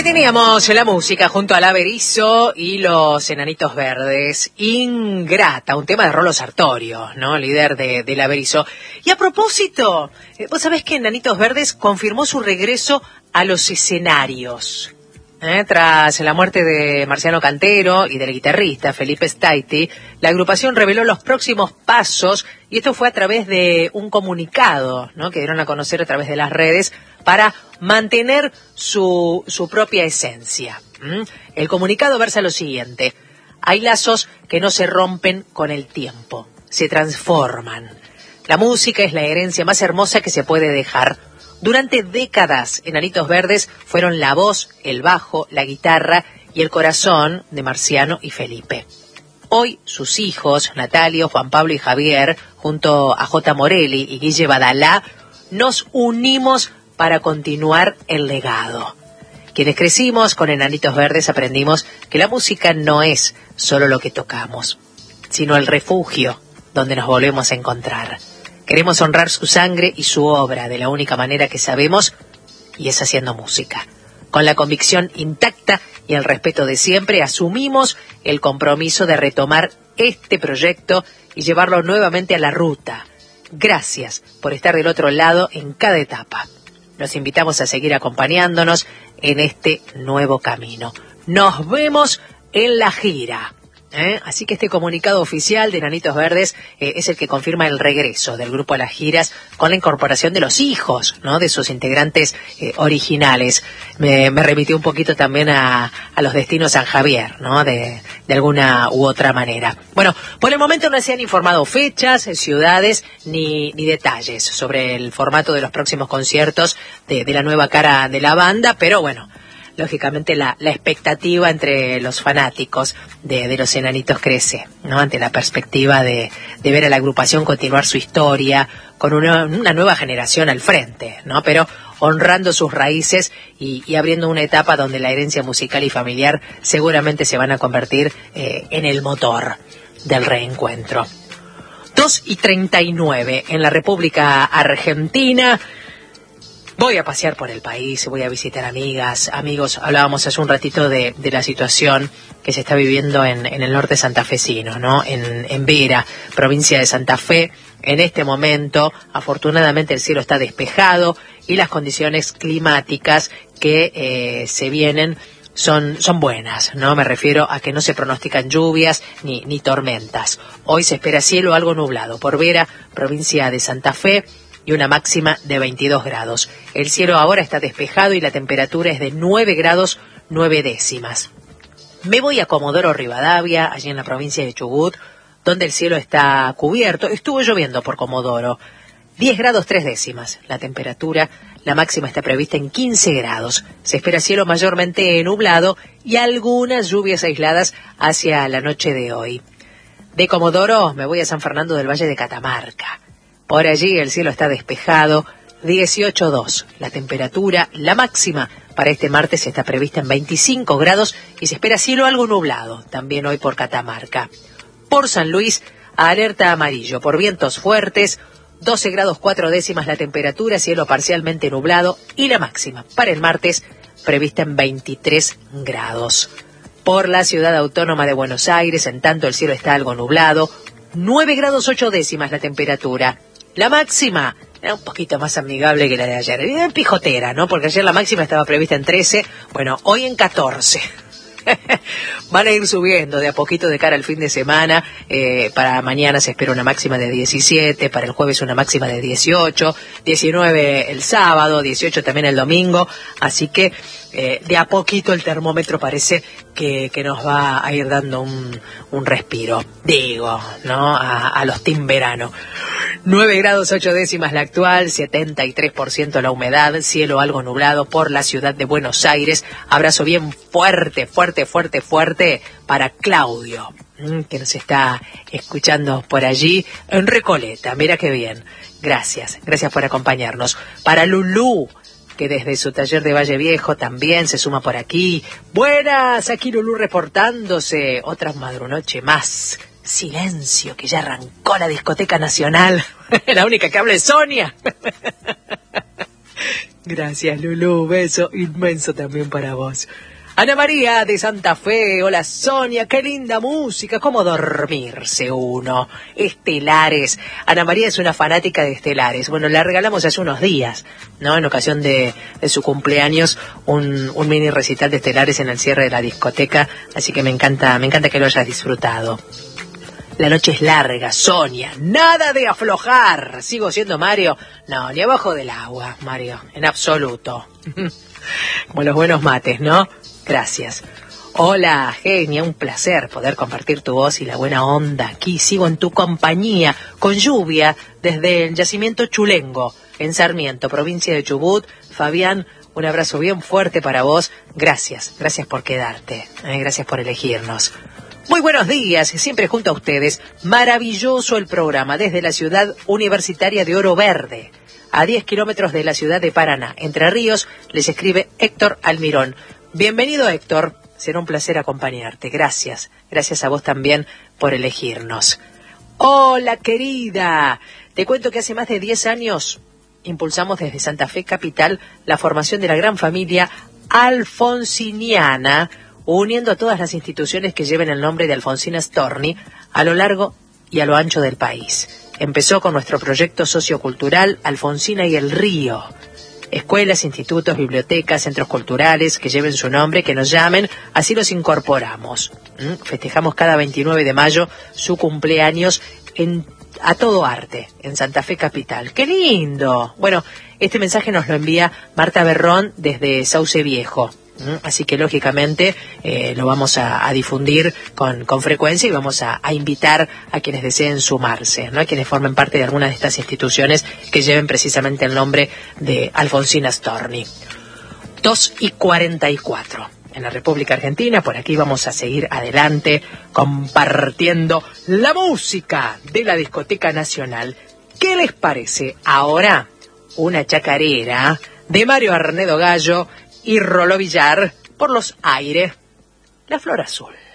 teníamos la música junto a la Berizo y los Enanitos Verdes. Ingrata, un tema de Rolo Sartorio, ¿no? Líder de la Berizo. Y a propósito, vos sabés que Enanitos Verdes confirmó su regreso a los escenarios. Tras la muerte de Marciano Cantero y del guitarrista Felipe Staiti, la agrupación reveló los próximos pasos, y esto fue a través de un comunicado, ¿no?, que dieron a conocer a través de las redes para mantener su propia esencia. El comunicado versa lo siguiente: hay lazos que no se rompen con el tiempo, se transforman. La música es la herencia más hermosa que se puede dejar. Durante décadas, Enanitos Verdes fueron la voz, el bajo, la guitarra y el corazón de Marciano y Felipe. Hoy, sus hijos, Natalio, Juan Pablo y Javier, junto a J. Morelli y Guille Badalá, nos unimos para continuar el legado. Quienes crecimos con Enanitos Verdes aprendimos que la música no es solo lo que tocamos, sino el refugio donde nos volvemos a encontrar. Queremos honrar su sangre y su obra de la única manera que sabemos, y es haciendo música. Con la convicción intacta y el respeto de siempre, asumimos el compromiso de retomar este proyecto y llevarlo nuevamente a la ruta. Gracias por estar del otro lado en cada etapa. Los invitamos a seguir acompañándonos en este nuevo camino. Nos vemos en la gira. Así que este comunicado oficial de Enanitos Verdes es el que confirma el regreso del grupo a las giras con la incorporación de los hijos, ¿no?, de sus integrantes originales. Me remitió un poquito también a los destinos San Javier, ¿no?, de alguna u otra manera. Bueno, por el momento no se han informado fechas, ciudades ni detalles sobre el formato de los próximos conciertos de la nueva cara de la banda, pero bueno, lógicamente la expectativa entre los fanáticos de los Enanitos crece, ¿no?, ante la perspectiva de ver a la agrupación continuar su historia con una nueva generación al frente, ¿no?, pero honrando sus raíces y abriendo una etapa donde la herencia musical y familiar seguramente se van a convertir en el motor del reencuentro. 2:39 en la República Argentina. Voy a pasear por el país, voy a visitar amigas, amigos. Hablábamos hace un ratito de la situación que se está viviendo en el norte santafesino, ¿no?, en Vera, provincia de Santa Fe. En este momento, afortunadamente, el cielo está despejado y las condiciones climáticas que se vienen son buenas, ¿no? Me refiero a que no se pronostican lluvias ni tormentas. Hoy se espera cielo algo nublado por Vera, provincia de Santa Fe, y una máxima de 22 grados. El cielo ahora está despejado y la temperatura es de 9 grados 9 décimas. Me voy a Comodoro Rivadavia, allí en la provincia de Chubut, donde el cielo está cubierto. Estuvo lloviendo por Comodoro. 10 grados 3 décimas la temperatura, la máxima está prevista en 15 grados. Se espera cielo mayormente nublado y algunas lluvias aisladas hacia la noche de hoy. De Comodoro me voy a San Fernando del Valle de Catamarca. Por allí el cielo está despejado, 18,2 la temperatura, la máxima para este martes está prevista en 25 grados y se espera cielo algo nublado, también hoy por Catamarca. Por San Luis, alerta amarillo por vientos fuertes, 12 grados 4 décimas la temperatura, cielo parcialmente nublado y la máxima para el martes prevista en 23 grados. Por la ciudad autónoma de Buenos Aires, en tanto el cielo está algo nublado, 9 grados 8 décimas la temperatura. La máxima era un poquito más amigable que la de ayer. Era pijotera, ¿no? Porque ayer la máxima estaba prevista en 13. Bueno, hoy en 14. Van a ir subiendo de a poquito de cara al fin de semana. Para mañana se espera una máxima de 17. Para el jueves una máxima de 18. 19 el sábado. 18 también el domingo. Así que de a poquito el termómetro parece que nos va a ir dando un respiro. Digo, ¿no? A los team verano. 9 grados 8 décimas la actual, 73% la humedad, cielo algo nublado por la ciudad de Buenos Aires. Abrazo bien fuerte para Claudio, que nos está escuchando por allí en Recoleta. Mira qué bien. Gracias por acompañarnos. Para Lulú, que desde su taller de Valle Viejo también se suma por aquí. Buenas, aquí Lulú reportándose. Otra madrunoche más. Silencio, que ya arrancó la discoteca nacional. La única que habla es Sonia. Gracias, Lulú. Beso inmenso también para vos. Ana María de Santa Fe. Hola, Sonia. Qué linda música. ¿Cómo dormirse uno? Estelares. Ana María es una fanática de Estelares. Bueno, la regalamos hace unos días, ¿no? En ocasión de su cumpleaños, un mini recital de Estelares en el cierre de la discoteca. Así que me encanta que lo hayas disfrutado. La noche es larga, Sonia. Nada de aflojar. ¿Sigo siendo Mario? No, ni abajo del agua, Mario. En absoluto. Como los buenos mates, ¿no? Gracias. Hola, genia. Un placer poder compartir tu voz y la buena onda. Aquí sigo en tu compañía, con lluvia, desde el yacimiento Chulengo, en Sarmiento, provincia de Chubut. Fabián, un abrazo bien fuerte para vos. Gracias por quedarte. Gracias por elegirnos. Muy buenos días, siempre junto a ustedes. Maravilloso el programa desde la ciudad universitaria de Oro Verde, a 10 kilómetros de la ciudad de Paraná, Entre Ríos. Les escribe Héctor Almirón. Bienvenido, Héctor. Será un placer acompañarte. Gracias a vos también por elegirnos. Hola, querida. Te cuento que hace más de 10 años impulsamos desde Santa Fe Capital la formación de la gran familia alfonsiniana, uniendo a todas las instituciones que lleven el nombre de Alfonsina Storni a lo largo y a lo ancho del país. Empezó con nuestro proyecto sociocultural Alfonsina y el Río. Escuelas, institutos, bibliotecas, centros culturales que lleven su nombre, que nos llamen, así los incorporamos. Festejamos cada 29 de mayo su cumpleaños a todo arte, en Santa Fe Capital. ¡Qué lindo! Bueno, este mensaje nos lo envía Marta Berrón desde Sauce Viejo. Así que lógicamente lo vamos a difundir con frecuencia y vamos a invitar a quienes deseen sumarse, ¿no? A quienes formen parte de alguna de estas instituciones que lleven precisamente el nombre de Alfonsina Storni. 2:44 en la República Argentina. Por aquí vamos a seguir adelante compartiendo la música de la Discoteca Nacional. ¿Qué les parece ahora una chacarera de Mario Arnedo Gallo y Roló Villar, por los aires, La Flor Azul?